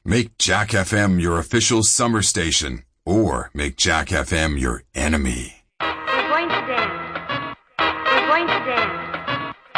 Make Jack FM your official summer station, or make Jack FM your enemy. We're going to dance. We're going to dance.